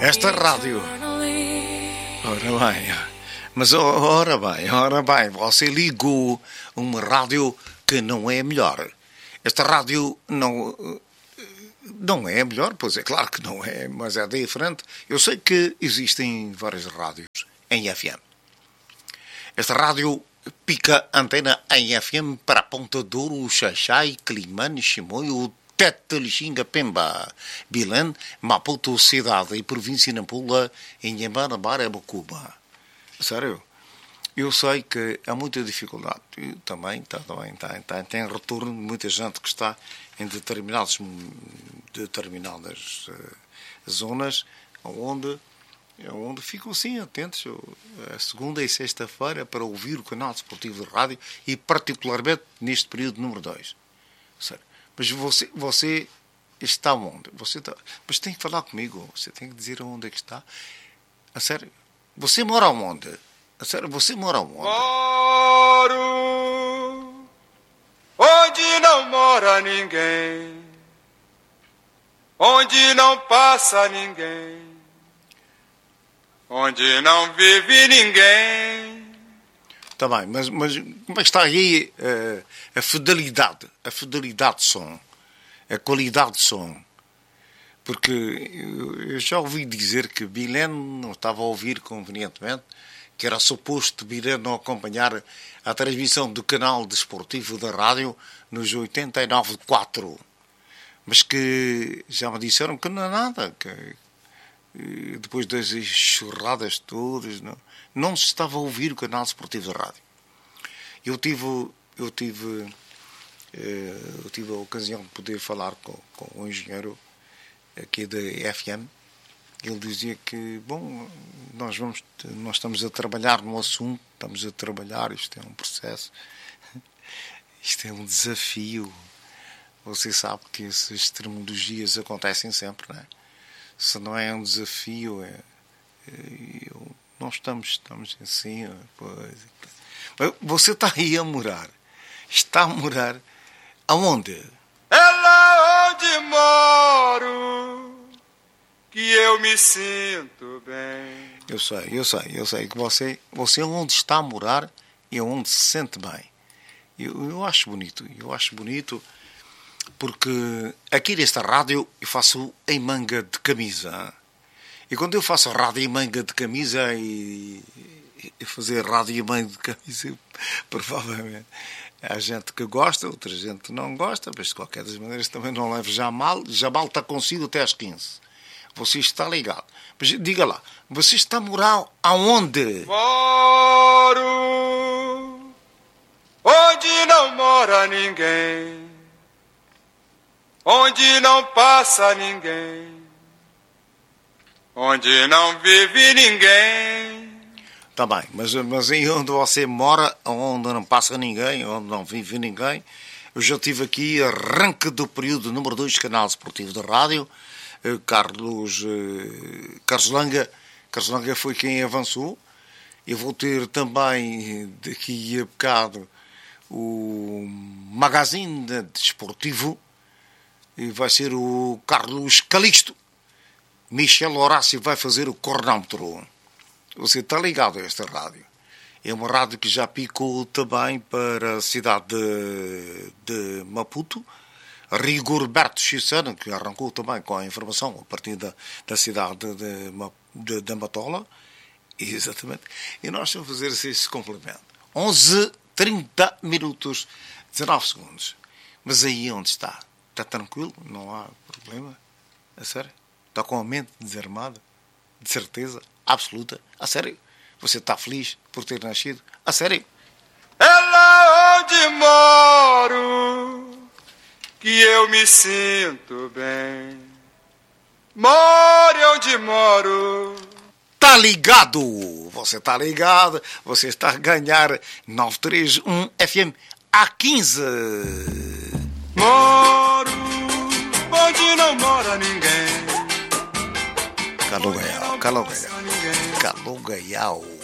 Esta rádio. Ora bem, mas ora bem, você ligou uma rádio que não é a melhor. Esta rádio não é a melhor, pois é claro que não é, mas é diferente. Eu sei que existem várias rádios em FM. Esta rádio pica antena em FM para Ponta Douro, Xaxai, Climane, Chimoio, Tete, Lixinga, Pemba, Belém, Maputo, cidade e província de Nampula, Inhambane, Barra, Bocuba. Sério? Eu sei que há muita dificuldade. Eu também tem retorno de muita gente que está em determinadas zonas onde ficam assim atentos a segunda e sexta-feira para ouvir o canal desportivo de rádio e particularmente neste período número 2. Sério. Mas você está onde? Mas tem que falar comigo. Você tem que dizer onde é que está. A sério. Você mora onde? A sério, você mora onde? Moro onde não mora ninguém, onde não passa ninguém, onde não vive ninguém. Está bem, mas como é que está aí a fidelidade de som, a qualidade de som? Porque eu já ouvi dizer que Belém não estava a ouvir convenientemente, que era suposto Belém não acompanhar a transmissão do canal desportivo da rádio nos 89.4. Mas que já me disseram que não é nada, que depois das churradas todas, não se estava a ouvir o canal desportivo da rádio. Eu tive a ocasião de poder falar com um engenheiro aqui da FM. Ele dizia que, bom, nós estamos a trabalhar no assunto, isto é um processo, isto é um desafio. Você sabe que essas terminologias acontecem sempre, não é? Se não é um desafio, nós estamos assim, pois. Você está aí a morar. Está a morar aonde? É lá onde moro que eu me sinto bem. Eu sei que você onde está a morar é onde se sente bem. Eu acho bonito porque aqui nesta rádio eu faço em manga de camisa. E quando eu faço rádio em manga de camisa e fazer rádio em manga de camisa, provavelmente há gente que gosta, outra gente não gosta, mas de qualquer das maneiras também não leve já mal está consigo até às 15. Você está ligado. Mas diga lá, você está a morar aonde? Moro onde não mora ninguém, onde não passa ninguém, onde não vive ninguém. Está bem, mas aí onde você mora, onde não passa ninguém, onde não vive ninguém, eu já tive aqui arranque do período número 2 do canal desportivo da rádio. Carlos Langa foi quem avançou. Eu vou ter também daqui a bocado o magazine desportivo e vai ser o Carlos Calixto. Michel Horácio vai fazer o cronómetro. Você está ligado a esta rádio? É uma rádio que já picou também para a cidade de Maputo. Rigorberto Chissano, que arrancou também com a informação a partir da cidade de Matola. Exatamente. E nós vamos fazer esse complemento. 11:30 minutos, 19 segundos. Mas aí onde está? Está tranquilo? Não há problema? A sério? Está com a mente desarmada? De certeza? Absoluta? A sério? Você está feliz por ter nascido? A sério? É lá onde moro que eu me sinto bem. Moro onde moro. Tá ligado? Você tá ligado? Você está a ganhar 931 FM A15. Moro onde não mora ninguém. Calogaial.